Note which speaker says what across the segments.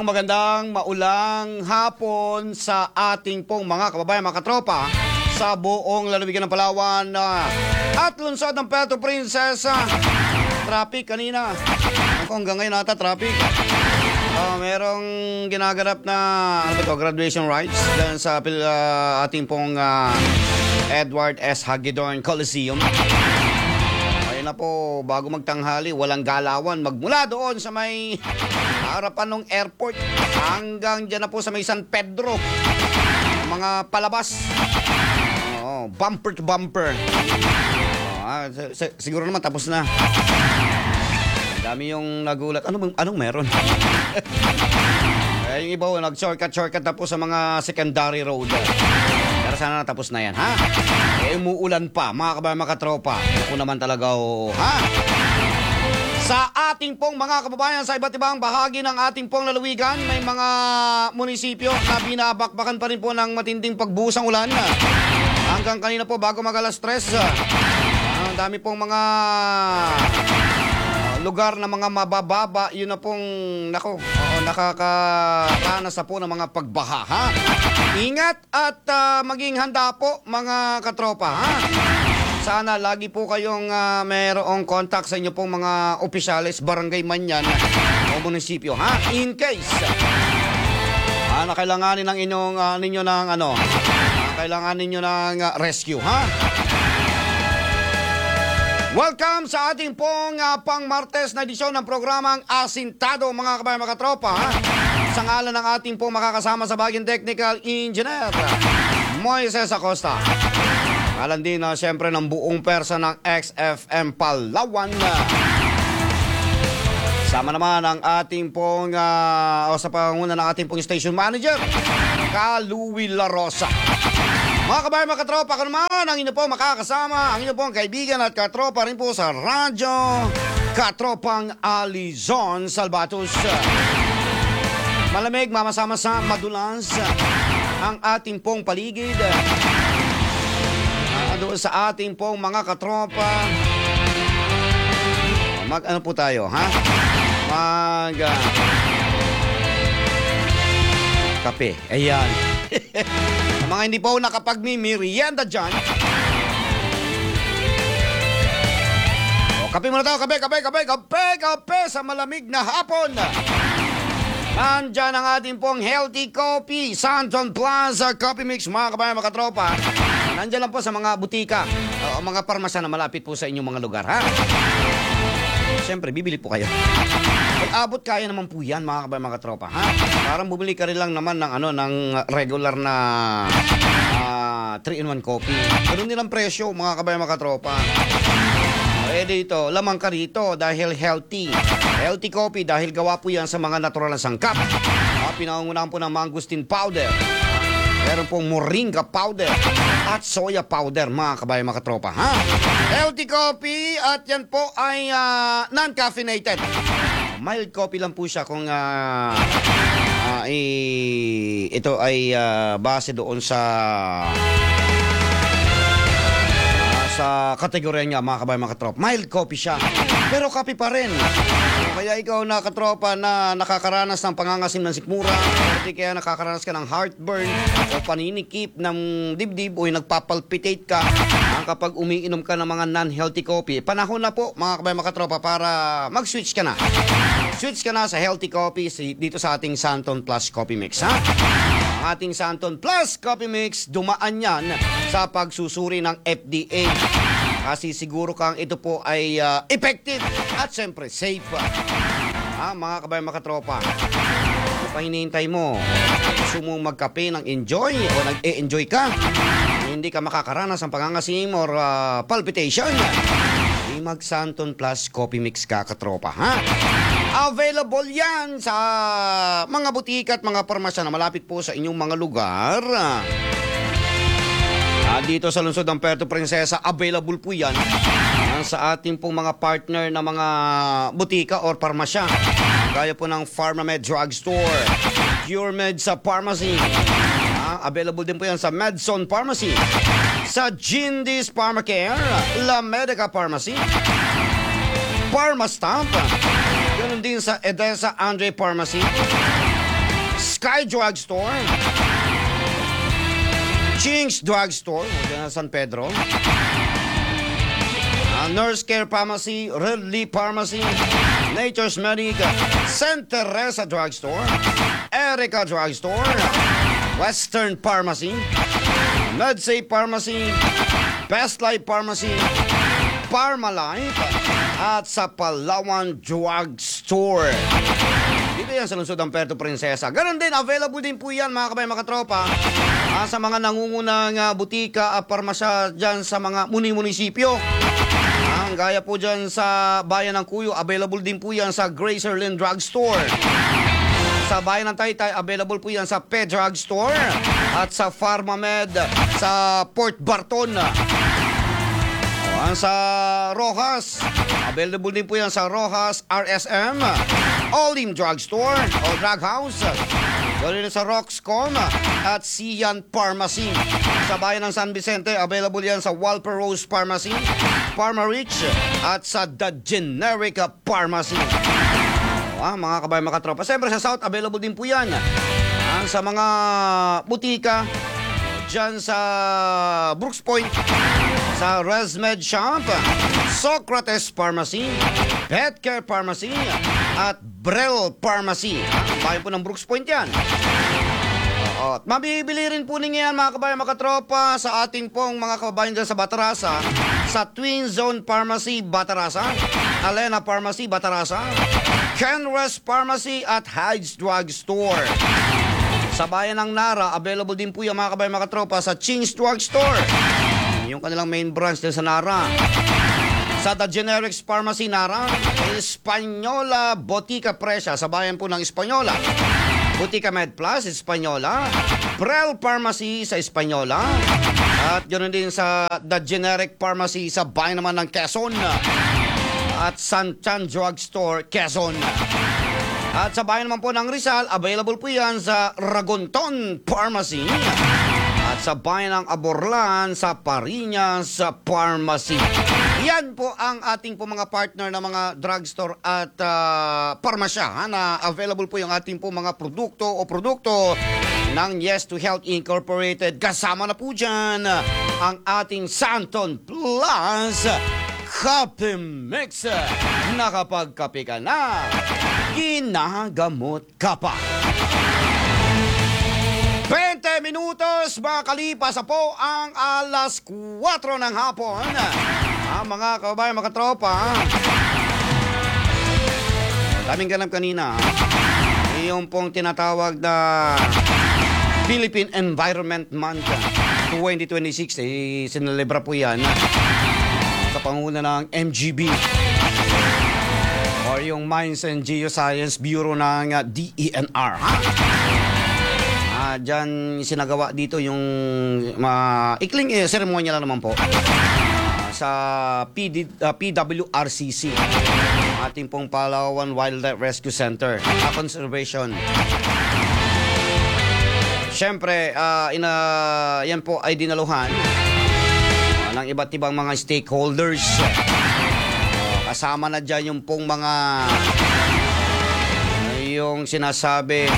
Speaker 1: magandang maulang hapon sa ating pong mga kababayan, mga katropa sa buong lalawigan ng Palawan at lungsod ng Puerto Princesa. Traffic kanina. Ako hanggang ngayon ata traffic. Merong ginaganap na graduation rites dyan sa ating pong Edward S. Hagedorn Coliseum. Ayun na po, bago magtanghali, walang galawan. Magmula doon sa may harapan ng airport hanggang dyan na po sa may San Pedro. Mga palabas. Bumper to bumper. Siguro naman tapos na. Ang dami yung nagulat. Anong meron? Yung iba nag-shortcut na po sa mga secondary road. Pero sana natapos na yan, ha? Umuulan pa, mga kabayan, mga katropa. Ako naman talaga, ha? Sa ating pong mga kababayan sa iba't ibang bahagi ng ating pong lalawigan, may mga munisipyo na binabakbakan pa rin po ng matinding pagbuhos ng ulan. Hanggang kanina po, bago mag-alas 3, ang dami pong mga lugar na mga mabababa, yun na pong nakakaranas na po ng mga pagbaha, ha? Ingat at maging handa po, mga katropa, ha? Sana lagi po kayong mayroong contact sa inyo pong mga opisyalis, barangay man yan o munisipyo, ha? In case na kailanganin ng inyong ninyo ng kailangan ninyo ng rescue, ha? Welcome sa ating pong pang-Martes na edisyon ng programang Asintado, mga kabayan, mga katropa, ha? Sa ngalan ng ating pong makakasama sa baging technical engineer, Moises Acosta. Ngalan din siyempre ng buong persa ng XFM Palawan. Sama naman ang ating pong sa panguna ng ating pong station manager, Louie La Rosa. Mga kabayan, mga katropa, ako naman ang inyo pong makakasama, ang inyo pong kaibigan at katropa rin po sa radyo, Katropang Alizon Salvatos. Malamig, mamasama-sa, madulas ang ating pong paligid. Doon sa ating pong mga katropa. Mag-ano po tayo, ha? Kape. Ayan. Ang mga hindi po nakapag-merienda dyan. Kape muna tayo. Kape sa malamig na hapon. Nandyan ang ating pong healthy coffee, Santon Plaza Coffee Mix, mga kabayan, mga katropa. Nandyan lang po sa mga butika o mga parmasya na malapit po sa inyong mga lugar, ha? Siyempre, bibili po kayo. Abot kaya naman po yan, mga kabayan, mga tropa, ha? Parang bumili ka rin lang naman ng regular na 3-in-1 coffee. Ganun din ang presyo, mga kabayan, mga tropa. Dito, lamang ka rito dahil healthy. Healthy coffee dahil gawa po yan sa mga natural na sangkap. Pinangungunahan po ng mangosteen powder. Meron pong moringa powder at soya powder, mga kabayan, mga tropa, ha? Healthy coffee at yan po ay non-caffeinated. Mild coffee lang po siya kung ito ay base doon sa kategorya niya, mga kabayan, mga katropa. Mild coffee siya, pero coffee pa rin. Kaya ikaw na katropa na nakakaranas ng pangangasim ng sikmura, o kaya nakakaranas ka ng heartburn o paninikip ng dibdib o nagpapalpitate ka kapag umiinom ka ng mga non-healthy coffee, panahon na po, mga kabayan, mga katropa, para mag-switch ka na. Switch ka na sa healthy coffee dito sa ating Santon Plus Coffee Mix, ha? Ang ating Santon Plus Coffee Mix, dumaan yan sa pagsusuri ng FDA. Kasi siguro kang ito po ay effective at siyempre safe. Mga kabayan, mga katropa, ano pa hinihintay mo? Gusto mo magkape ng enjoy o nag-e-enjoy ka? Hindi ka makakaranas ng pangangasim or palpitation? Mag Santon Plus Coffee Mix ka, katropa, ha? Available yan sa mga butika at mga parmasya na malapit po sa inyong mga lugar. Dito sa lungsod ng Puerto Princesa, available po yan sa ating pong mga partner na mga butika or parmasya. Gaya po ng Pharmamed Drugstore, PureMed sa Pharmacy. Available din po yan sa Medson Pharmacy, sa Gindis Pharmacare, La Medica Pharmacy, Pharmastamp, Ganun din sa Edesa Andre Pharmacy, Sky Drugstore, Chinks Drugstore, dyan sa San Pedro, Nurse Care Pharmacy, Ridley Pharmacy, Nature's Medic, St. Teresa Drugstore, Erica Drugstore, Western Pharmacy, MedSafe Pharmacy, Best Life Pharmacy, Pharmalife, at sa Palawan Drugstore. Dito yan sa lungsod ng Puerto Princesa. Ganon din, available din po yan mga kabayan, mga tropa, sa mga nangungunang butika at parmasya dyan sa mga munisipyo. Gaya po dyan sa Bayan ng Cuyo, available din po yan sa Grazerland Drugstore. Sa Bayan ng Taytay, available po yan sa Pet Drugstore at sa Pharmamed sa Port Barton. Sa Rojas, available din po yan sa Rojas RSM, Olim Drugstore o Drug House. Gawin din sa Roxcom at Sian Pharmacy. Sa Bayan ng San Vicente, available yan sa Walper Rose Pharmacy, Pharmarich at sa The Generic Pharmacy. Mga kabayan, mga tropa. Siyempre sa South, available din po yan sa mga butika dyan sa Brooks Point, sa ResMed Shop, Socrates Pharmacy, Pet Care Pharmacy at Brel Pharmacy. Bayan po ng Brooks Point yan. At mabibili rin po ninyo yan mga kabayan, mga tropa, sa ating pong mga kabayan dyan sa Batarasa, sa Twin Zone Pharmacy Batarasa, Alena Pharmacy Batarasa, Kenrest Pharmacy at Hyde's Drugstore. Sa Bayan ng Nara, available din po yung mga kabayan, mga tropa, sa Chin's Drugstore, yung kanilang main branch din sa Nara. Sa The Generics Pharmacy Nara, Espanyola Botica Presya, sa bayan po ng Espanyola. Botica Med Plus, Espanyola. Brel Pharmacy sa Espanyola. At ganoon din sa The Generic Pharmacy sa bayan naman ng Quezon. At Sanchan Drugstore, Quezon. At sa bayan naman po ng Rizal, available po yan sa Ragonton Pharmacy. At sa bayan ng Aborlan, sa Pariñas Pharmacy. Yan po ang ating po mga partner na mga drugstore at parmasya na available po yung ating po mga produkto ng Yes to Health Incorporated. Kasama na po dyan ang ating Santon Plus Kape Mix. Nakapagkape ka na, ginagamot ka pa. 20 minutos makalipas po ang alas 4 ng hapon. Mga kabayan, mga tropa, daming ganap kanina. Yung pong tinatawag na Philippine Environment Month 2026, sinalebra po yan sa panguna ng MGB or yung Mines and Geoscience Bureau ng DENR. Diyan sinagawa dito yung ikling seremonya lang naman po sa PWRCC, ating pong Palawan Wildlife Rescue Center, Conservation. Siyempre, yan po ay dinaluhan ng iba't ibang mga stakeholders. Kasama na dyan yung pong mga yung sinasabi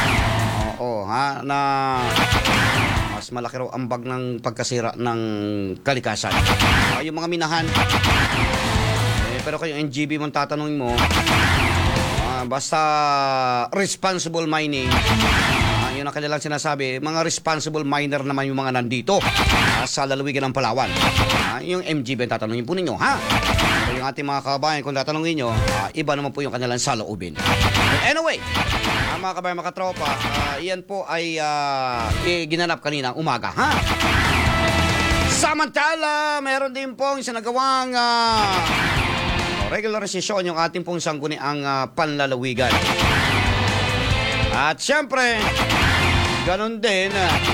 Speaker 1: na mas malaki raw ambag ng pagkasira ng kalikasan. Yung mga minahan. Pero kayo NGB mong tatanungin mo, basta responsible mining, yun ang kanilang sinasabi, mga responsible miner naman yung mga nandito sa lalawigan ng Palawan. Yung MGB ang tatanungin po ninyo, ha? Pero yung ating mga kabayan, kung tatanungin nyo, iba naman po yung kanilang saloobin. Anyway, mga kabayan, mga tropa, iyan po ay ginanap kanina umaga, ha? Samantala, meron din pong sinagawang regular session yung ating pong sangguniang panlalawigan. At syempre, ganun din,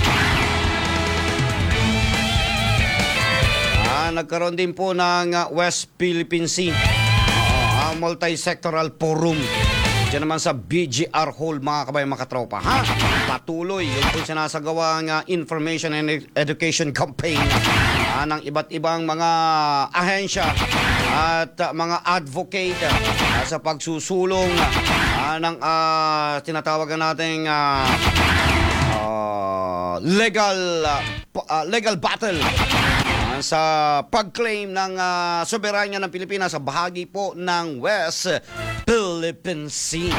Speaker 1: nagkaroon din po ng West Philippine Sea Multi-Sectoral Forum. Diyan naman sa BGR Hall, mga kabayan, mga tropa, ha? Patuloy yung po sinasagawang information and education campaign ng iba't ibang mga ahensya at mga advocate sa pagsusulong ng tinatawagan nating legal battle sa pag-claim ng soberanya ng Pilipinas sa bahagi po ng West Philippine Sea.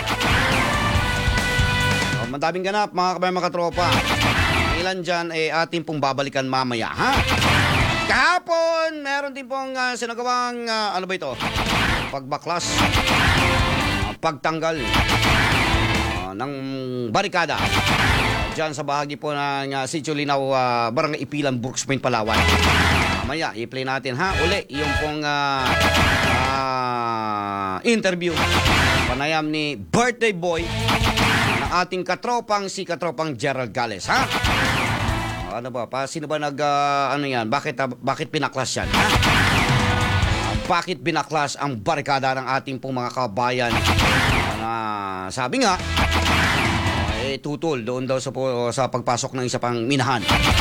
Speaker 1: Madaming ganap mga kabayan, mga katropa. Ilan dyan ating pong babalikan mamaya, ha? Kahapon, meron din pong sinagawang, ano ba ito? Pagbaklas, pagtanggal ng barikada dyan sa bahagi po ng Sitio Linaw, Barangay Ipilan, Brooks Point, Palawan. Mamaya, i-play natin ha uli yung pong interview panayam ni birthday boy ng ating katropang si katropang Gerald Gales, ha? Ano ba? Sino ba ano yan? Bakit pinaklas yan, ha? Bakit binaklas ang barikada ng ating pong mga kabayan na sabi nga tutol doon daw sa pagpasok ng isa pang minahan?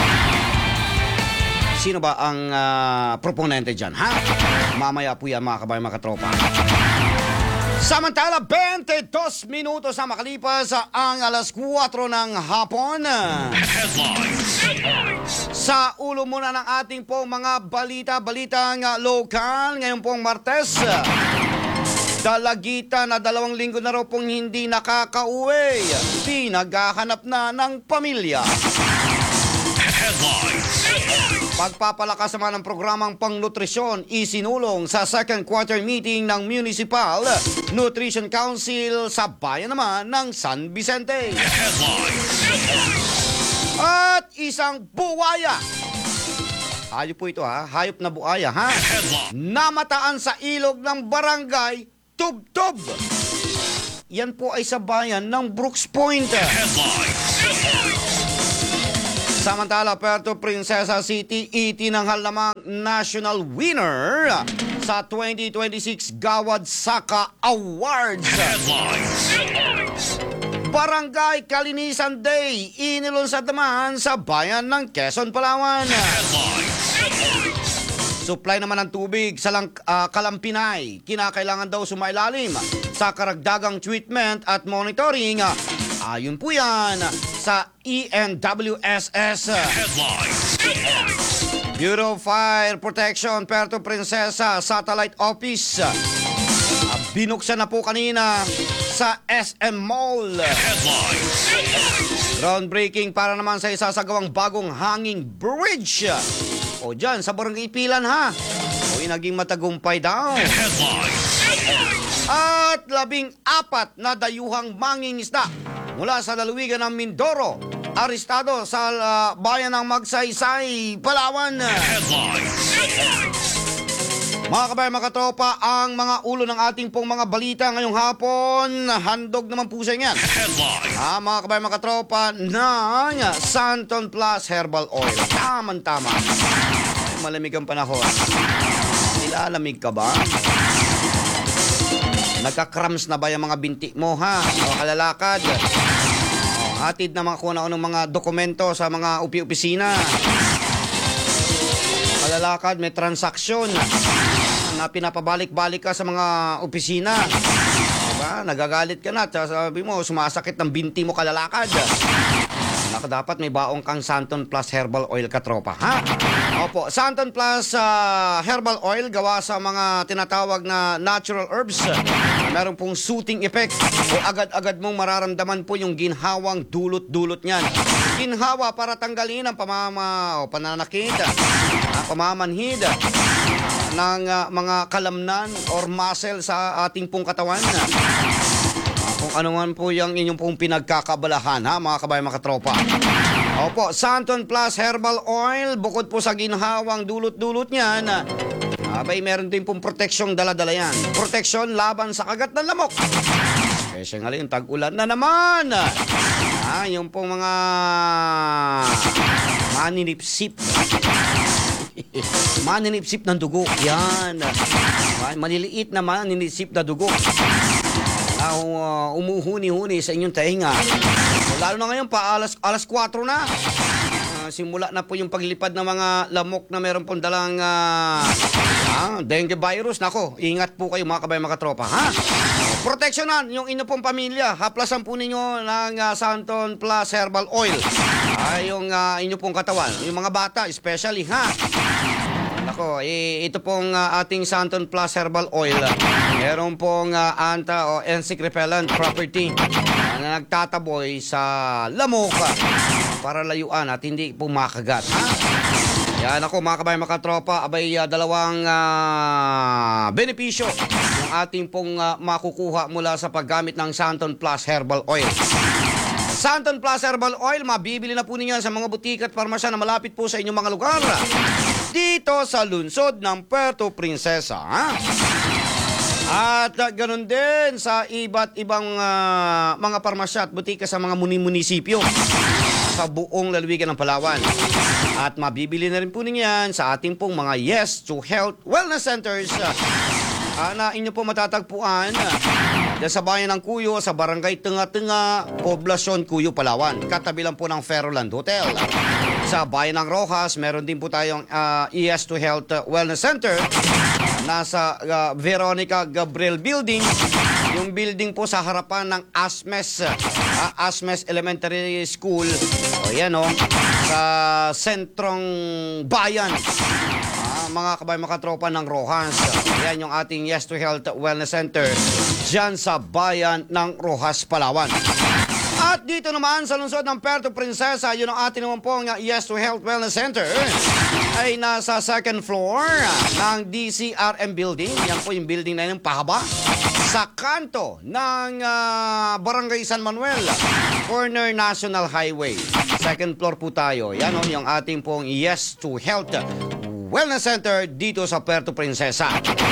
Speaker 1: Sino ba ang proponente dyan, ha? Mamaya po yan mga kabayan, mga katropa. Samantala, 22 minutos na makalipas ang alas 4 ng hapon. Sa ulo muna ng ating pong mga balitang lokal ngayong pong Martes. Dalagita na 2 linggo na raw pong hindi nakakauwi. Pinaghahanap na ng pamilya. Pagpapalakas naman ng programang pangnutrisyon isinulong sa second quarter meeting ng Municipal Nutrition Council sa bayan naman ng San Vicente. At isang buwaya. Hayop po ito, ha? Hayop na buwaya, ha? Namataan sa ilog ng barangay Tubtub. Yan po ay sa bayan ng Brooks Point. Samantala, Puerto Princesa City itinanghal namang national winner sa 2026 Gawad Saka Awards. Barangay Kalinisan Day inilunsad naman sa bayan ng Quezon, Palawan. Supply naman ng tubig sa Kalampinay. Kinakailangan daw sumailalim sa karagdagang treatment at monitoring. Ayon po yan sa ENWSS. Bureau of Fire Protection, Puerto Princesa Satellite Office. Binuksan na po kanina sa SM Mall. Groundbreaking para naman sa isasagawang bagong hanging bridge. O dyan, sa Barangay Ipilan, ha? O naging matagumpay daw. At 14 na dayuhang mangingisda mula sa lalawigan ng Mindoro, arestado sa bayan ng Magsaysay, Palawan. Mga kabayan, mga katropa, ang mga ulo ng ating pong mga balita ngayong hapon, handog naman po sa inyan. Mga kabayan, mga katropa, ng Santon Plus Herbal Oil. Tama-tama. Malamig ang panahon. Nilalamig ka ba? Nagka-cramps na ba yung mga binti mo, ha? O kalalakad? Hatid na mga kung ano mga dokumento sa mga opisina. Kalalakad, may transaksyon na pinapabalik-balik ka sa mga opisina. Diba? Nagagalit ka na. Sabi mo, sumasakit ng binti mo, kalalakad. Dapat may baong kang Santon Plus Herbal Oil, katropa, ha? Opo, Santon Plus Herbal Oil gawa sa mga tinatawag na natural herbs. Meron pong soothing effect o agad-agad mong mararamdaman po yung ginhawang dulot-dulot niyan. Ginhawa para tanggalin ang pananakit, pamamanhid ng mga kalamnan or muscle sa ating pong katawan. Kung ano man po yung inyong pong pinagkakabalahan, ha, mga kabayan, mga katropa. Opo, Santon Plus Herbal Oil, bukod po sa ginhawang dulot-dulot niyan, abay, meron din pong proteksyong dala-dala yan. Proteksyon laban sa kagat ng lamok. Kasi ngayon, tag-ulan na naman. Yung pong mga maninipsip. Maninipsip ng dugo. Yan. Maliliit na maninipsip na dugo. Umuhuni-huni sa inyong tainga. Lalo na ngayon, alas 4 na. Simula na po yung paglipad ng mga lamok na meron pong dalang Dengue virus, nako, ingat po kayo mga kabayan, mga katropa, ha? Proteksyonan yung inyo pong pamilya. Haplasan po ninyo ng Santon Plus Herbal Oil. Yung inyo pong katawan. Yung mga bata, especially, ha? Nako, ito pong ating Santon Plus Herbal Oil. Meron pong anta o insect repellent property na nagtataboy sa lamok para layuan at hindi po makagat, ha? Yan ako mga kabayan, mga katropa, abay dalawang benepisyo yung ating pong makukuha mula sa paggamit ng Santon Plus Herbal Oil. Santon Plus Herbal Oil, mabibili na po ninyo sa mga butika at parmasya na malapit po sa inyong mga lugar dito sa lungsod ng Puerto Princesa, ha? At ganun din sa iba't ibang mga parmasya at butika sa mga munisipyo sa buong lalawigan ng Palawan. At mabibili na rin po ninyo yan sa ating pong mga Yes to Health Wellness Centers na inyo po matatagpuan dyan sa bayan ng Cuyo, sa barangay Tunga-Tunga, Poblasyon Cuyo, Palawan. Katabi lang po ng Ferroland Hotel. Sa bayan ng Rojas, meron din po tayong Yes to Health Wellness Center. Nasa Veronica Gabriel Building. Yung building po sa harapan ng Asmes Elementary School. O yan o, sa sentrong bayan. Mga kabayan, mga katropa ng Rojas. Yan yung ating Yes to Health Wellness Center dyan sa bayan ng Rojas, Palawan. At dito naman sa lungsod ng Puerto Princesa, yun ang ating naman pong Yes to Health Wellness Center ay nasa second floor ng DCRM building. Yan po yung building na yun, pahaba. Sa kanto ng Barangay San Manuel, corner National Highway. Second floor po tayo. Yan o, yung ating pong Yes to Health Wellness Center dito sa Puerto Princesa.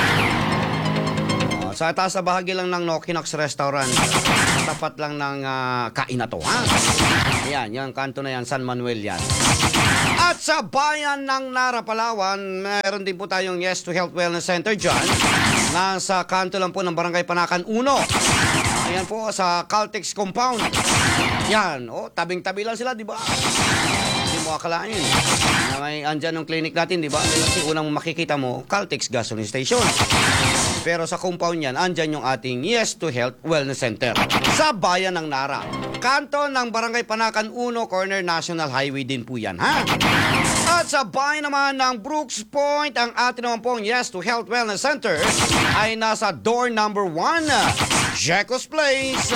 Speaker 1: Sa taas na bahagi lang ng Nokinox Restaurant. Tapat lang ng kain na to, ha? Yan, yung kanto na yan, San Manuel yan. At sa bayan ng Nara, Palawan, meron din po tayong Yes to Health Wellness Center dyan. Nasa kanto lang po ng Barangay Panakan 1. Ayan po, sa Caltex Compound. Yan, tabing-tabi lang sila, di ba? Hindi mo akalain. May andyan yung clinic natin, di ba? Kasi unang makikita mo, Caltex Gasoline Station. Pero sa compound yan, andyan yung ating Yes to Health Wellness Center. Sa bayan ng Nara. Kanto ng Barangay Panakan 1, corner National Highway din po yan, ha? At sa bayan naman ng Brooks Point, ang ating naman pong Yes to Health Wellness Center ay nasa door number 1, Jecos Place,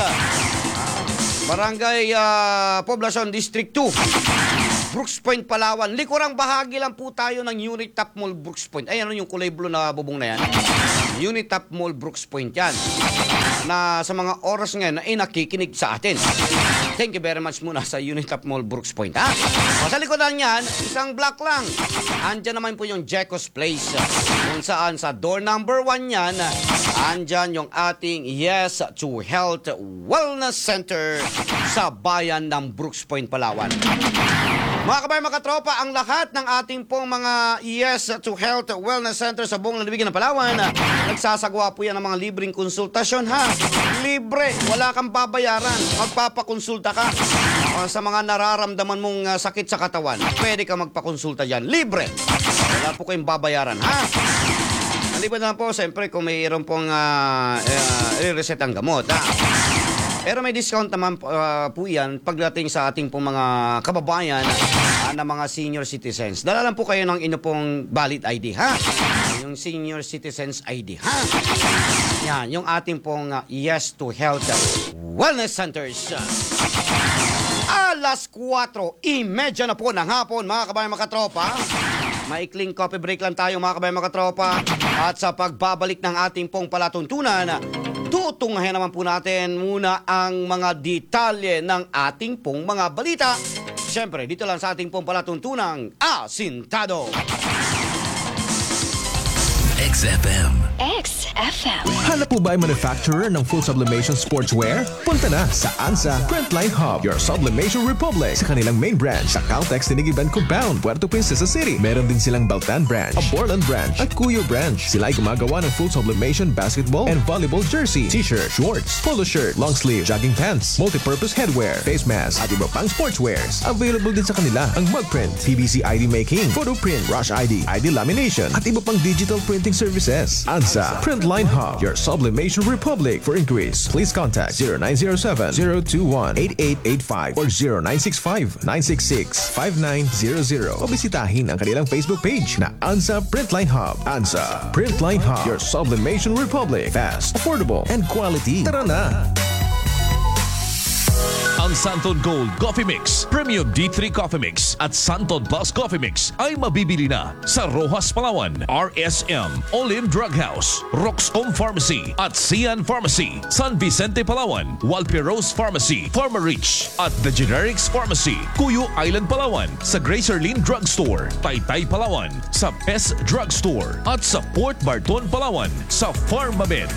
Speaker 1: Barangay Poblacion District 2. Brooks Point, Palawan. Likurang bahagi lang po tayo ng Unit Top Mall Brooks Point. Ay, ano yung kulay blue na bubong na yan? Unit Top Mall Brooks Point yan. Na sa mga oras ngayon ay nakikinig sa atin. Thank you very much muna sa Unit Top Mall Brooks Point, ha? O, sa likodan yan, isang block lang. Andyan naman po yung Jecos Place. Kung saan sa door number 1 yan, andyan yung ating Yes to Health Wellness Center sa bayan ng Brooks Point, Palawan. Mga kabayan, mga katropa, ang lahat ng ating pong mga Yes to Health Wellness Center sa buong lalawigan ng Palawan, nagsasagawa po yan ng mga libreng konsultasyon, ha? Libre, wala kang babayaran. Magpapakonsulta ka sa mga nararamdaman mong sakit sa katawan. Pwede ka magpakonsulta dyan. Libre. Wala po kayong babayaran, ha? Maliban na po, siyempre, kung mayroon pong i-reset ang gamot, ha? Pero may discount naman po yan pagdating sa ating pong mga kababayan na mga senior citizens. Dala lang po kayo ng inyo pong valid ID, ha? Yung senior citizens ID, ha? Yan, yung ating pong Yes to Health Wellness Centers. Alas 4:30 na po ng hapon, mga kabayan, mga katropa. Maikling coffee break lang tayo, mga kabayan, mga katropa. At sa pagbabalik ng ating pong palatuntunan, tutungahin naman po natin muna ang mga detalye ng ating pong mga balita. Siyempre, dito lang sa ating pong palatuntunang Asintado.
Speaker 2: XFM. XFM.
Speaker 3: Hanap po ba ay manufacturer ng full sublimation sportswear? Punta na sa ANSA Printline Hub, your sublimation republic, sa kanilang main branch sa Caltex Tinigiban Compound, Puerto Princesa City. Meron din silang Baltan branch, a Borland branch, at Cuyo branch. Sila ay gumagawa ng full sublimation basketball and volleyball jersey, t-shirt, shorts, polo shirt, long sleeve, jogging pants, multi-purpose headwear, face mask, at iba pang sportswears. Available din sa kanila ang mug print, PVC ID making, photo print, rush ID, ID lamination, at iba pang digital printing services. ANSA Printline Hub, your sublimation republic. For inquiries, please contact 0907-021-8885 or 0965-966-5900 o bisitahin ang kanilang Facebook page na ANSA Printline Hub. ANSA Printline Hub, your sublimation republic. Fast, affordable, and quality. Tara na!
Speaker 4: Ang Santon Gold Coffee Mix, Premium D3 Coffee Mix at Santon Plus Coffee Mix ay mabibili na sa Rojas, Palawan, RSM, Olim Drug House, Roxcom Pharmacy at Sian Pharmacy, San Vicente, Palawan, Walperos Pharmacy, Pharmarich at The Generics Pharmacy, Cuyo Island, Palawan, sa Gracerlin Drug Store, Taytay, Palawan, sa Pes Drug Store at sa Port Barton, Palawan, sa Pharmamed.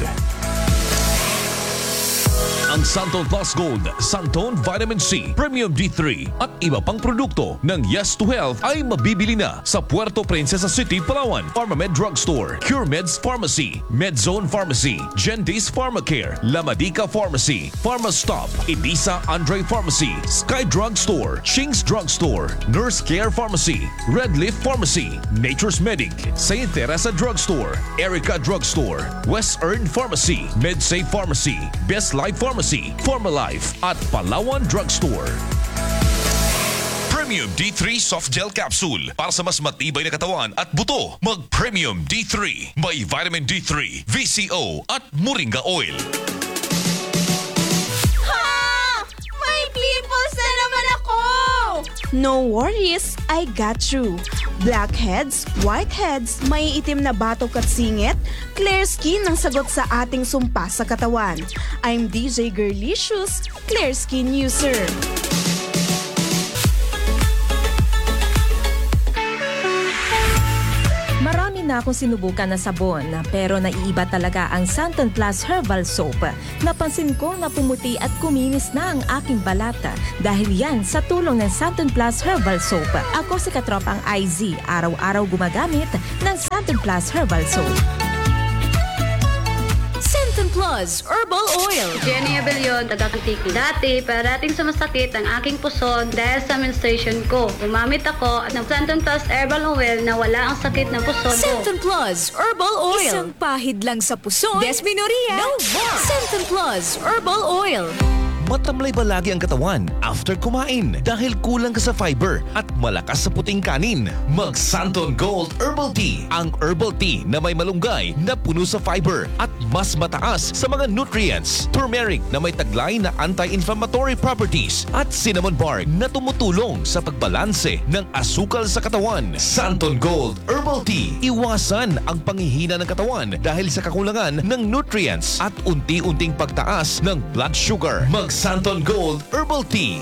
Speaker 4: Ang Santon Plus Gold, Santon Vitamin C, Premium D3 at iba pang produkto ng Yes to Health ay mabibili na sa Puerto Princesa City, Palawan, Pharmamed Drug Store, CureMeds Pharmacy, Medzone Pharmacy, Gentis Pharmacare, Lamadica Pharmacy, Pharmastop, Edisa Andre Pharmacy, Sky Drug Store, Shing's Drug Store, Nurse Care Pharmacy, Red Leaf Pharmacy, Nature's Medic, St. Teresa Drug Store, Erica Drug Store, West Earn Pharmacy, MedSafe Pharmacy, Best Life Pharmacy, Pharmalife at Palawan Drugstore. Premium D3 Soft Gel Capsule para sa mas matibay na katawan at buto. Mag-Premium D3. May Vitamin D3, VCO at Moringa Oil.
Speaker 5: Ha! May pimples na naman ako! No worries, I got you. Blackheads, whiteheads, may itim na batok at singit, clear skin ang sagot sa ating sumpa sa katawan. I'm DJ Girlicious, Clear Skin User.
Speaker 6: Marami na akong sinubukan na sabon, pero naiiba talaga ang Santon Plus Herbal Soap. Napansin ko na pumuti at kuminis na ang aking balata dahil yan sa tulong ng Santon Plus Herbal Soap. Ako si Katropang IZ, araw-araw gumagamit ng Santon Plus Herbal Soap.
Speaker 2: Santon Plus Herbal Oil.
Speaker 7: Jenny Abellion, taga Kantiki. Dati, parating sumasakit ang aking puson dahil sa menstruation ko. Gumamit ako ng Santon Plus Herbal Oil na wala ang sakit ng puson ko.
Speaker 2: Santon Plus Herbal Oil. Isang pahid lang sa puson. Desmenoria. No more. Santon Plus Herbal Oil.
Speaker 4: Matamlay ba lagi ang katawan after kumain dahil kulang ka sa fiber at malakas sa puting kanin? Mag Santon Gold Herbal Tea, ang herbal tea na may malunggay na puno sa fiber at mas mataas sa mga nutrients. Turmeric na may taglay na anti-inflammatory properties at cinnamon bark na tumutulong sa pagbalanse ng asukal sa katawan. Santon Gold Herbal Tea, iwasan ang panghihina ng katawan dahil sa kakulangan ng nutrients at unti-unting pagtaas ng blood sugar. Mag Santon Gold Herbal Tea.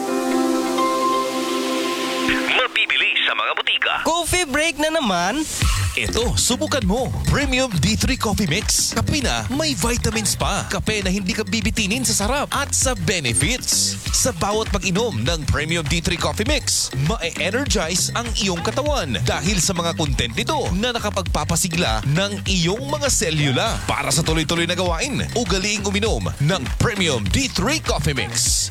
Speaker 4: Mabibili sa mga butika.
Speaker 8: Coffee break na naman?
Speaker 4: Ito, subukan mo. Premium D3 Coffee Mix. Kape na may vitamins pa. Kape na hindi ka bibitinin sa sarap at sa benefits. Sa bawat pag-inom ng Premium D3 Coffee Mix, ma-energize ang iyong katawan dahil sa mga content nito na nakapagpapasigla ng iyong mga selula. Para sa tuloy-tuloy na gawain, ugaliing uminom ng Premium D3 Coffee Mix.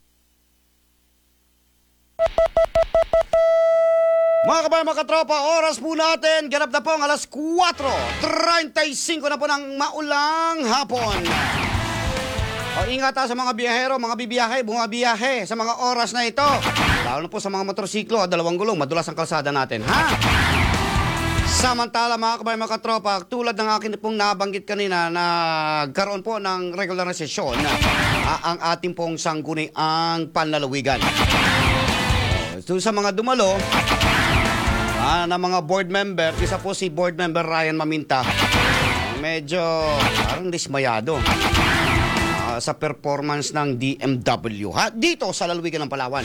Speaker 1: Mga kabayan, mga katropa, oras po natin. Ganap na po ang alas 4:35 na po ng maulang hapon. O, ingat sa mga biyahero, mga bibiyahe, bumabiyahe sa mga oras na ito. Lalo na po sa mga motorsiklo at dalawang gulong, madulas ang kalsada natin, ha? Samantala, mga kabayan, mga katropa, tulad ng akin pong nabanggit kanina na nagkaroon po ng regular na sesyon ang ating pong sangguniang panlalawigan. So, sa mga dumalo, na mga board member, isa po si board member Ryan Maminta, medyo parang dismayado sa performance ng DMW dito sa lalawigan ng Palawan.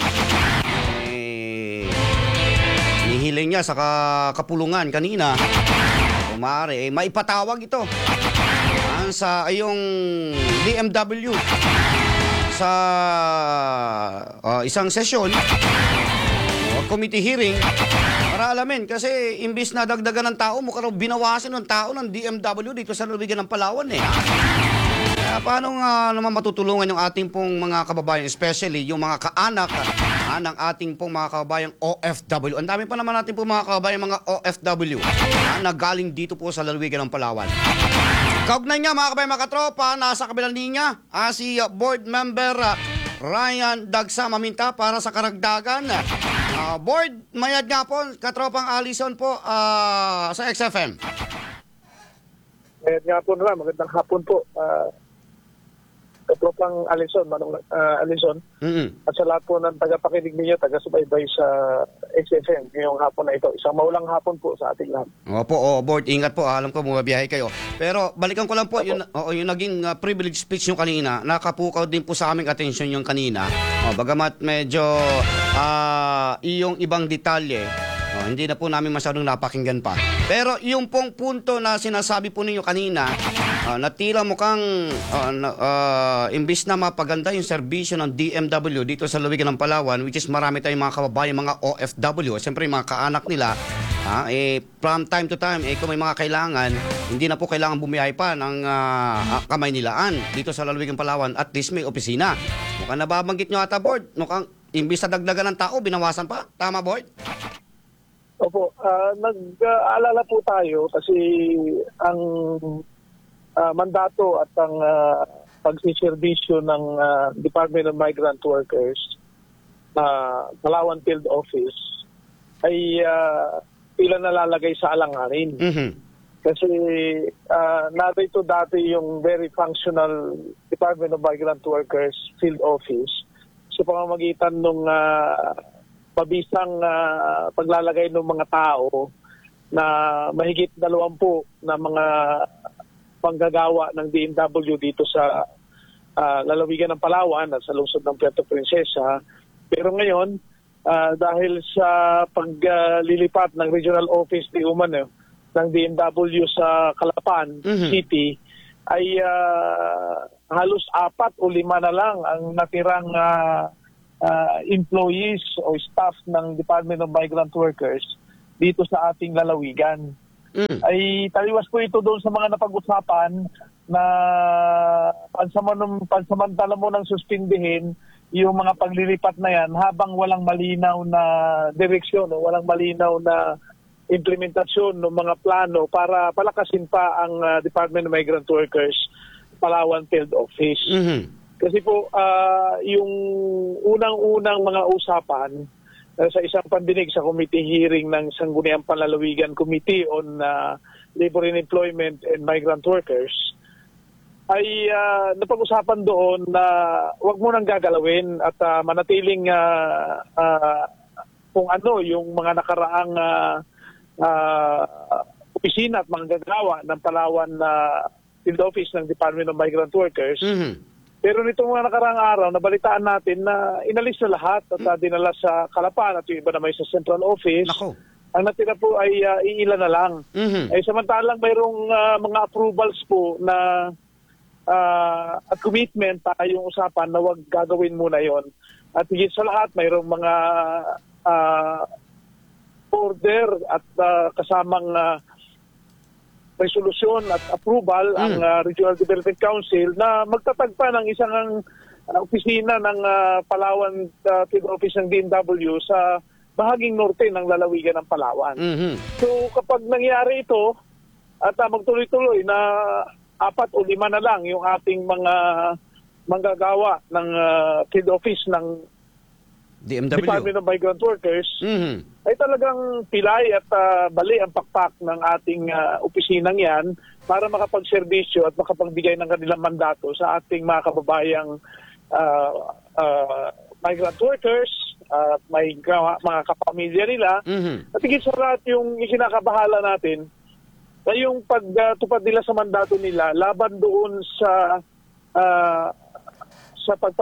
Speaker 1: Nihiling niya sa kapulungan kanina maaari, maipatawag ito sa yung DMW sa isang sesyon o committee hearing para alamin kasi imbis na dagdagan ng tao, mukhang binawasan ng tao ng DMW dito sa lalawigan ng Palawan Kaya paano naman matutulungan yung ating pong mga kababayan, especially yung mga kaanak ng ating pong mga kababayang OFW. Ang dami pa naman natin pong mga kababayang mga OFW na galing dito po sa lalawigan ng Palawan. Kaugnay nga mga kababayang mga katropa, nasa kabilang linya si board member Ryan Dagsa Maminta para sa karagdagan. Board, mayad nga po, katropang Alison po sa XFM.
Speaker 9: Mayad nga po nila, magandang hapon po. Katropang Alison, Alison. At sa lahat po ng tagapakinig ninyo, taga-subaybay sa XFM ngayong hapon na ito. Isang maulang hapon po sa ating lahat.
Speaker 1: Opo, board, ingat po. Alam ko, bumabiyahe kayo. Pero balikan ko lang po, yung naging privilege speech nyo kanina, nakapukaw din po sa aming atensyon yung kanina. Bagamat medyo iyong ibang detalye, hindi na po namin masyadong napakinggan pa. Pero yung pong punto na sinasabi po ninyo kanina, na tila mukhang imbis na mapaganda yung serbisyo ng DMW dito sa lalawigan ng Palawan, which is marami tayong mga kababayan, mga OFW, siyempre mga kaanak nila, from time to time, kung may mga kailangan, hindi na po kailangan bumiyahe pa ng Kamaynilaan dito sa lalawigan ng Palawan, at least may opisina. Mukhang nababanggit nyo ata, board, mukhang imbis na dagdagan ng tao, binawasan pa. Tama, board?
Speaker 9: Opo, nag-aalala po tayo kasi ang mandato at ang pagsiservisyo ng Department of Migrant Workers, Palawan Field Office, ay tila nalalagay sa alanganin. Kasi narito dati yung very functional Department of Migrant Workers Field Office sa pamamagitan ng mabisang paglalagay ng mga tao na mahigit 20 na mga panggagawa ng DMW dito sa lalawigan ng Palawan at sa lungsod ng Puerto Princesa. Pero ngayon, dahil sa paglilipat ng regional office ni Umano ng DMW sa Calapan City, ay halos 4 o 5 na lang ang natirang employees o staff ng Department of Migrant Workers dito sa ating lalawigan. Ay taliwas po ito doon sa mga napag-usapan na pansamantala mo nang suspindihin yung mga paglilipat na yan habang walang malinaw na direksyon o walang malinaw na implementasyon ng mga plano para palakasin pa ang Department of Migrant Workers Palawan Field Office. Kasi po yung unang-unang mga usapan sa isang pandinig sa committee hearing ng Sangguniang Panlalawigan Committee on Labor and Employment and Migrant Workers ay napag-usapan doon na huwag mo nang gagalawin at manatiling kung ano yung mga nakaraang opisina at mga gagawa ng Palawan Field Office ng Department of Migrant Workers. Pero nitong mga nakaraang araw, nabalitaan natin na inalis na lahat at dinala sa Calapan at yung iba naman sa Central Office.
Speaker 1: Nako.
Speaker 9: Ang natira po ay iilan na lang. Samantalang mayroong mga approvals po na at commitment tayong usapan na wag gagawin muna yon. At higit sa lahat, mayroong mga order at kasamang resolusyon at approval ang Regional Development Council na magtatagpa ng isang opisina ng Palawan Field Office ng DMW sa bahaging norte ng lalawigan ng Palawan. So kapag nangyari ito at magtuloy-tuloy na 4 o 5 na lang yung ating mga manggagawa ng Field Office ng
Speaker 1: DMW.
Speaker 9: Department of Migrant Workers, ay talagang pilay at bali ang pakpak ng ating opisinang yan para makapagserbisyo at makapagbigay ng kanilang mandato sa ating mga kababayang migrant workers, mga kapamilya nila. At higit sa lahat yung ikinakabahala natin na yung pagtupad nila sa mandato nila laban doon sa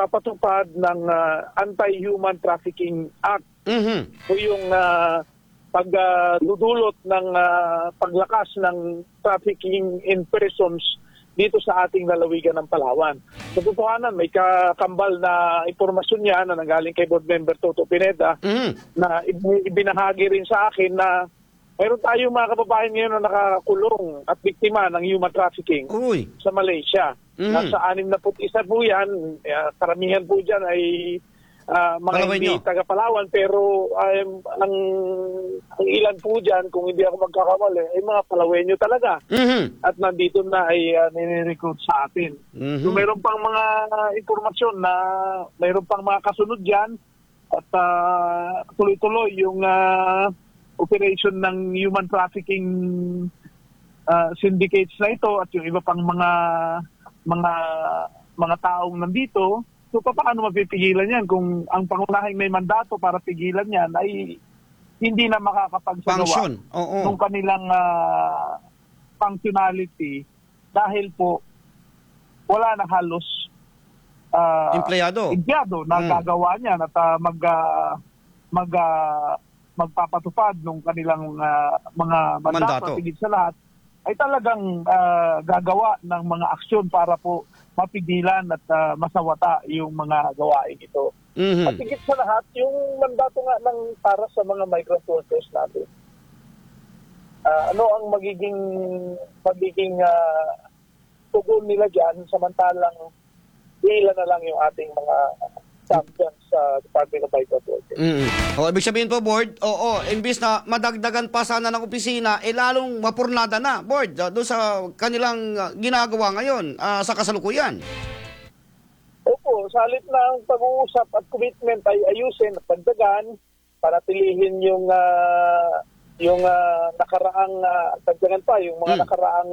Speaker 9: pagpapatupad ng Anti-Human Trafficking Act o yung pagdudulot ng paglakas ng trafficking in persons dito sa ating lalawigan ng Palawan. Sa totohanan, may kakambal na impormasyon niya na nanggaling kay Board Member Toto Pineda na ibinahagi rin sa akin na mayroon tayong mga kababayan ngayon na nakakulong at biktima ng human trafficking sa Malaysia. Nasa 61 po yan. Karamihan po dyan ay mga hindi taga-Palawan, pero ang ilan po dyan, kung hindi ako magkakamali, ay mga Palawenyo talaga. At nandito na ay nire-recruit sa atin. So mayroon pang mga informasyon na mayroon pang mga kasunod dyan at tuloy-tuloy yung operation ng human trafficking syndicates na ito at yung iba pang mga taong nandito. So paano mapipigilan yan kung ang pangunahing may mandato para pigilan yan ay hindi na makakapagsagawa ng kanilang functionality dahil po wala na halos empleyado na gagawa niyan at magpapatupad ng kanilang mga mandato. Tigit sa lahat ay talagang gagawa ng mga aksyon para po mapigilan at masawata yung mga gawain ito. At tigit sa lahat, yung mandato nga ng para sa mga migrant workers natin. Ano ang magiging tugon nila dyan samantalang ilan na lang yung ating mga champions sa Department of Migrant Workers.
Speaker 1: Ibig sabihin po, Board, imbis na madagdagan pa sana ng opisina, lalong mapurnada na, Board, doon sa kanilang ginagawa ngayon sa kasalukuyan.
Speaker 9: Opo, salit na ang pag-uusap at commitment ay ayusin at pagdagan para tilihin yung nakaraang pagdagan pa, yung mga nakaraang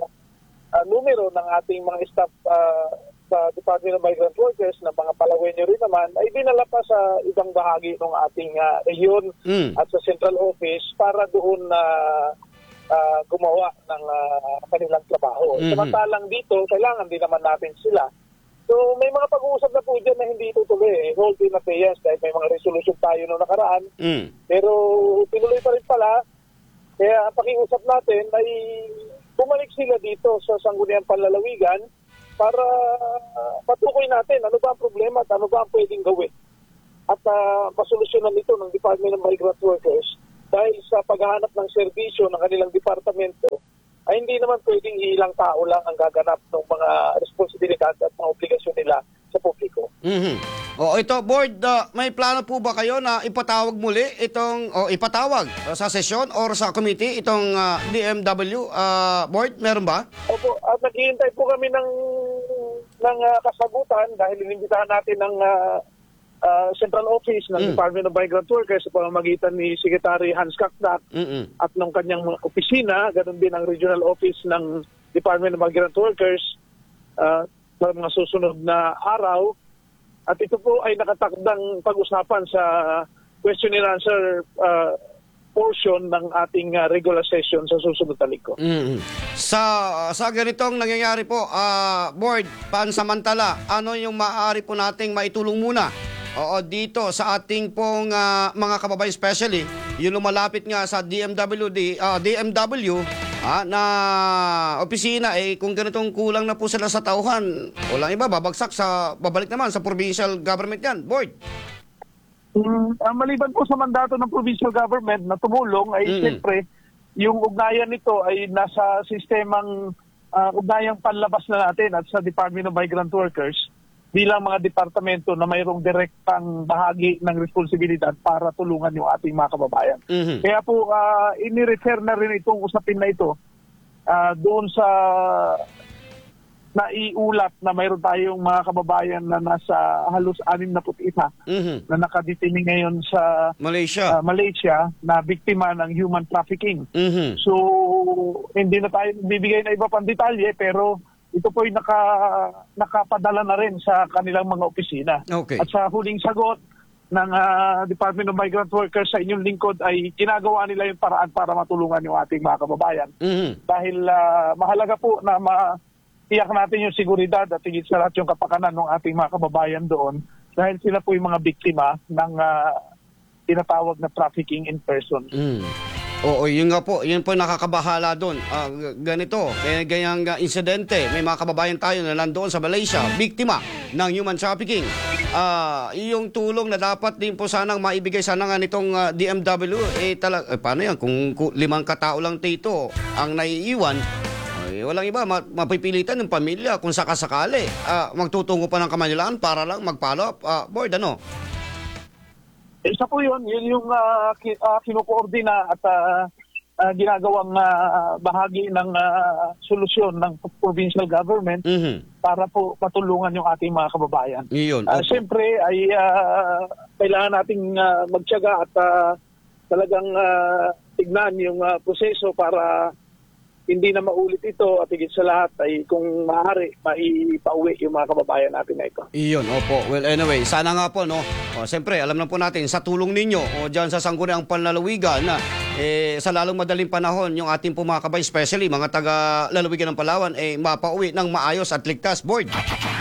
Speaker 9: numero ng ating mga staff sa Department of Migrant Workers na mga Palawenyo rin naman ay dinala pa sa ibang bahagi ng ating rehiyon at sa central office para doon gumawa ng kanilang trabaho. Samantalang dito, kailangan din naman natin sila. So may mga pag-uusap na po dyan na hindi tutuloy. Hold in abeyance dahil may mga resolution tayo noong nakaraan. Pero tinuloy pa rin pala. Kaya ang pakiusap natin ay bumalik sila dito sa Sangguniang Panlalawigan para patukoy natin ano ba ang problema at ano ba ang pwedeng gawin. At masolusyonan ito ng Department of Migrant Workers dahil sa paghahanap ng serbisyo ng kanilang departamento ay hindi naman pwedeng ilang tao lang ang gaganap ng mga responsibilidad at mga obligasyon nila sa publiko.
Speaker 1: Ito, Board, may plano po ba kayo na ipatawag muli ipatawag sa sesyon or sa committee itong DMW, Board? Meron ba?
Speaker 9: Opo, naghihintay po kami ng kasagutan dahil inimbitahan natin ng Central Office ng Department of Migrant Workers sa pamamagitan ni Secretary Hans Kakdak at ng kanyang mga opisina, ganun din ang Regional Office ng Department of Migrant Workers sa mga susunod na araw. At ito po ay nakatakdang pag-usapan sa question and answer portion ng ating regular session sa susunod na linggo.
Speaker 1: Sa ganitong nangyayari po, Board, pansamantala, ano yung maaari po nating maitulong muna dito sa ating pong mga kababayan, especially yung lumalapit nga sa DMW na opisina, kung ganitong kulang na po sila sa tauhan, walang iba, babalik naman sa provincial government yan, Board.
Speaker 9: Maliban po sa mandato ng provincial government na tumulong ay siyempre yung ugnayan nito ay nasa sistemang ugnayang panlabas na natin at sa Department of Migrant Workers bilang mga departamento na mayroong direktang bahagi ng responsibilidad para tulungan yung ating mga kababayan. Kaya po ini-refer na rin itong usapin na ito doon sa naiulat na mayroon tayong mga kababayan na nasa halos 61 na nakadetaining ngayon sa Malaysia na biktima ng human trafficking. So hindi na tayo bibigay na iba pang detalye pero ito po ay nakapadala na rin sa kanilang mga opisina. At sa huling sagot ng Department of Migrant Workers sa inyong lingkod ay ginagawa nila yung paraan para matulungan yung ating mga kababayan. Dahil mahalaga po na tiyak natin yung seguridad at higit sa lahat yung kapakanan ng ating mga kababayan doon dahil sila po yung mga biktima ng tinatawag na trafficking in persons.
Speaker 1: Oo, yun nga po. Yun po nakakabahala doon. Ganito, ganyang insidente. May mga kababayan tayo na nandoon sa Malaysia, biktima ng human trafficking. Yung tulong na dapat din po sanang maibigay sana nga nitong DMW, paano yan? Kung 5 katao lang dito ang naiiwan, walang iba, mapipilitan ng pamilya kung sakasakali. Magtutungo pa ng Kamanilaan para lang mag-follow up. Board, ano?
Speaker 9: Isa po yun yung kinukoordina at ginagawang bahagi ng solusyon ng provincial government para po matulungan yung ating mga kababayan. Siyempre ay kailangan nating magtiyaga at talagang tignan yung proseso para hindi na maulit ito at higit sa lahat ay kung maaari, maipauwi yung mga kababayan natin na ito.
Speaker 1: Iyon, opo. Well, anyway, sana nga po, no? Siyempre, alam na po natin, sa tulong ninyo o dyan sa Sangguniang Panlalawigan, sa lalong madaling panahon, yung ating po mga kabay, especially mga taga-lalawigan ng Palawan, mapauwi ng maayos at ligtas. Board.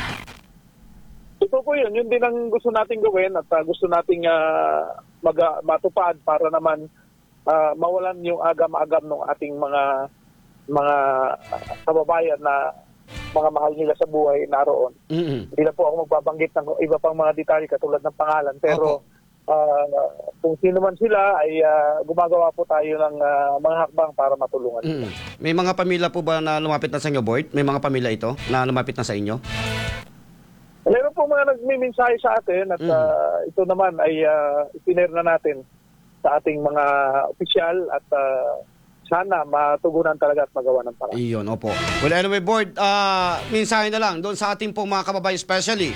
Speaker 9: Ito po yun. Yun din ang gusto nating gawin at gusto nating matupad para naman mawalan yung agam-agam ng ating mga kababayan na mga mahal nila sa buhay naroon. Hindi na po ako magbabanggit ng iba pang mga detalye katulad ng pangalan. Pero kung sino man sila ay gumagawa po tayo ng mga hakbang para matulungan sila.
Speaker 1: May mga pamilya po ba na lumapit na sa inyo, Board? May mga pamilya ito na lumapit na sa inyo?
Speaker 9: Meron po mga nagmimensahe sa atin at ito naman ay ipiner na natin sa ating mga opisyal at sana matugunan talaga at magawa ng paraan.
Speaker 1: Iyon, opo. Well, anyway, Board, mensahe na lang doon sa ating pong mga kababayan especially.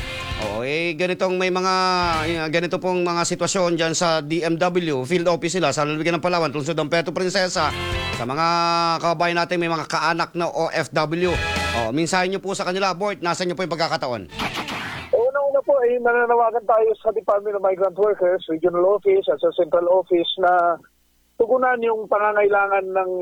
Speaker 1: Ganito pong mga sitwasyon dyan sa DMW, field office nila sa lalawigan ng Palawan, lungsod ng Puerto Princesa, sa mga kababayan natin may mga kaanak na OFW. Mensahe nyo po sa kanila, Board, nasa nyo po yung pagkakataon?
Speaker 9: Una po ay nananawagan tayo sa Department of Migrant Workers, Regional Office at sa Central Office na tugunan yung pangangailangan ng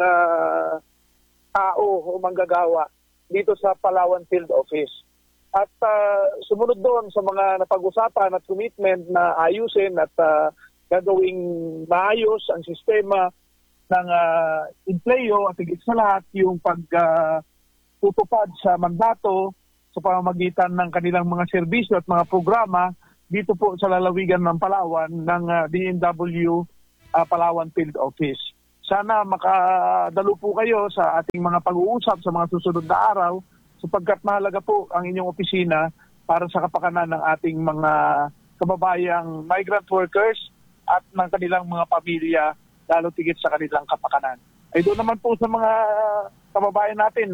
Speaker 9: tao o manggagawa dito sa Palawan Field Office. At sumunod doon sa mga napag-usapan at commitment na ayusin at gagawing maayos ang sistema ng empleo at higit sa lahat yung pagtutupad sa mandato sa pamamagitan ng kanilang mga serbisyo at mga programa dito po sa lalawigan ng Palawan ng DMW Palawan Field Office. Sana makadalo po kayo sa ating mga pag-uusap sa mga susunod na araw sapagkat mahalaga po ang inyong opisina para sa kapakanan ng ating mga kababayang migrant workers at ng kanilang mga pamilya lalo tigit sa kanilang kapakanan. Ay doon naman po sa mga kababayan natin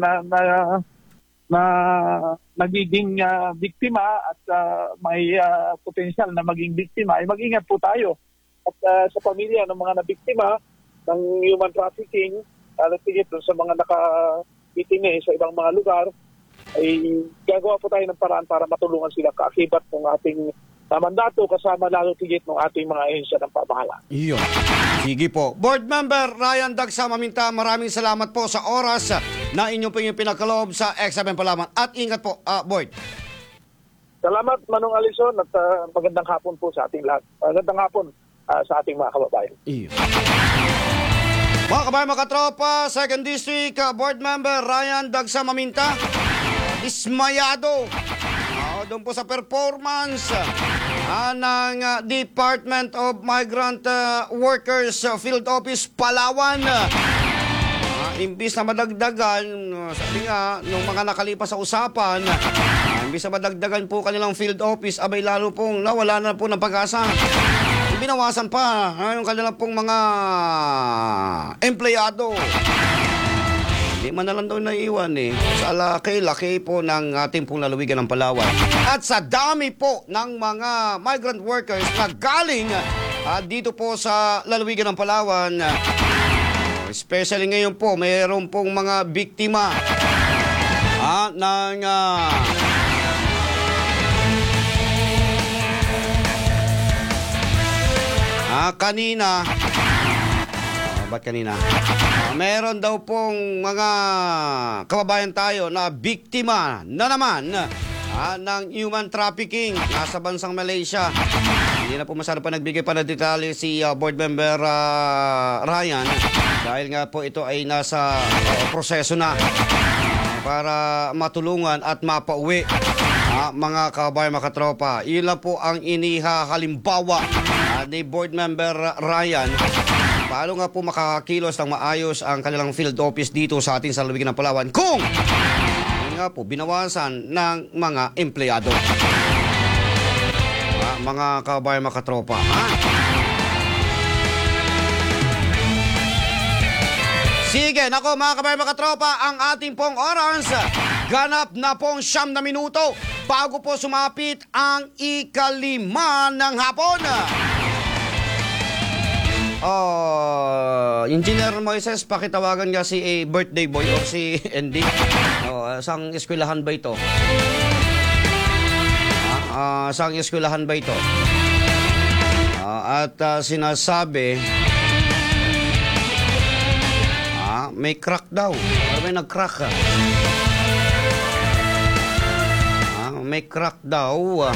Speaker 9: na nagiging biktima at may potensyal na maging biktima ay mag-ingat po tayo. At sa pamilya ng mga nabiktima ng human trafficking, tigit sa mga nakaitini sa ibang mga lugar, ay gagawa po tayo ng paraan para matulungan sila kaakibat ng ating mandato kasama lalo tigit ng ating mga ahensya ng pamahalaan.
Speaker 1: Iyon. Sige po. Board Member Ryan Dagsa Maminta, maraming salamat po sa oras na inyong po yung pinagkaloob sa XFM Palawan. At ingat po, Board.
Speaker 9: Salamat, Manong Alison, at magandang hapon po sa ating lahat. Magandang hapon sa ating mga kababayan.
Speaker 1: Iyo. Mga kababayan, mga katropa, 2nd District Board Member Ryan Dagsa Maminta, dismayado doon po sa performance ng Department of Migrant Workers Field Office Palawan. Imbis na madagdagan, sabi nga, nung mga nakalipas sa usapan, imbis na madagdagan po kanilang field office, abay lalo pong nawala na po ng pag-asa. Binawasan pa yung kanilang pong mga empleyado. Hindi man na lang daw naiiwan sa laki po ng ating pong lalawigan ng Palawan. At sa dami po ng mga migrant workers na galing dito po sa lalawigan ng Palawan, especially ngayon po, mayroon pong mga biktima ng kanina. Ba't kanina? Meron daw pong mga kababayan tayo na biktima na naman ng human trafficking nasa bansang Malaysia. Hindi na po masyado pa nagbigay pa na detalye si Board Member Ryan dahil nga po ito ay nasa proseso na para matulungan at mapauwi mga kabayan, mga katropa. Iyon lang po ang inihahalimbawa ni Board Member Ryan. Paano nga po makakakilos ng maayos ang kanilang field office dito sa ating lalawigan ng Palawan kung nga po binawasan ng mga empleyado. Mga kabayan, mga katropa. Sige, nako mga kabayan, mga katropa, ang ating pong oras ganap na pong 9 na minuto bago po sumapit ang 5 ng hapon. Engineer Moises, pakitawagan nga si birthday boy o si Andy. Sang eskwelahan ba ito? Sang eskwelahan ba ito? At sinasabi may crack daw. May nag-crack. May crack daw.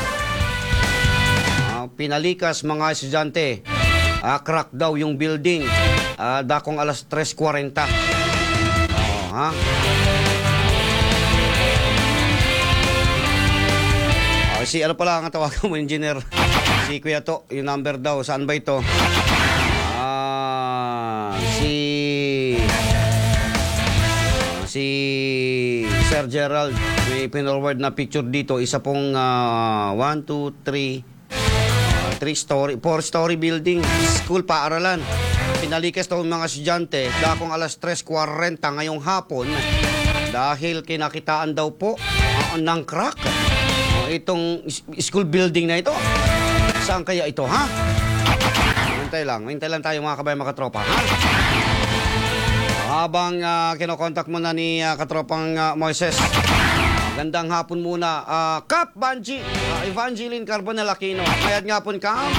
Speaker 1: Pinalikas mga estudyante. Crack daw yung building. Dakong alas 3:40. Si ano pala ang tawagan mo, engineer? Si Kuya To, yung number daw. Saan ba ito? Si Sir Gerald, may pinoward na picture dito. Isa pong 1, 2, 3, 4-story building. School, paaralan. Pinalikas daw mga estudyante dakong alas 3:40 ngayong hapon dahil kinakitaan daw po ng crack. Itong school building na ito. Saan kaya ito, ha? Hintay lang tayo mga kabayan, mga katropa, ha? Habang kinokontak mo na ni katropang Moises, gandang hapon muna. Kap Banji, Evangeline Carbonell Aquino, mayad nga po Kap.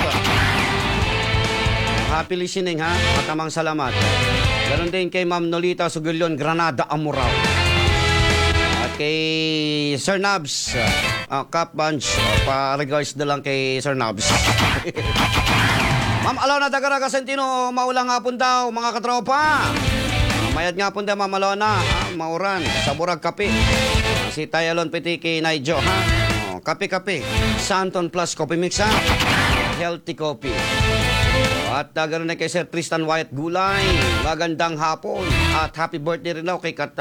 Speaker 1: Happy listening, ha? Matamang salamat. Ganon din kay Ma'am Nolita Sugulyon, Granada, Amurao. At kay Sir Nabs, Kap Banj, pa-regards na lang kay Sir Nabs. Ma'am Alona Dagaraga Sentino, maulang hapon daw, mga katropa. Mayad nga po daw, Ma'am Alona, mauran, sa Burag Kape. Si Tayalon Petiki Naijo, ha? Kape-kape. Santon Plus Coffee Mix, ha? Healthy coffee. At ganoon na kay Sir Tristan Wyatt Gulay, magandang hapon. At happy birthday rin daw kay